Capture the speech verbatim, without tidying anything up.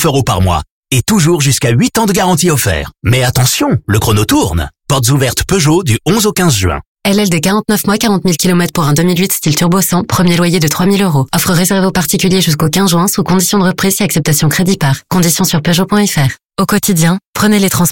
euros par mois. Et toujours jusqu'à huit ans de garantie offert. Mais attention, le chrono tourne. Portes ouvertes Peugeot du onze au quinze juin. L L D quarante-neuf mois, quarante mille kilomètres pour un deux mille huit style turbo cent, premier loyer de trois mille euros. Offre réservée aux particuliers jusqu'au quinze juin sous condition de reprise et acceptation crédit par. Conditions sur Peugeot point F R. Au quotidien, prenez les transports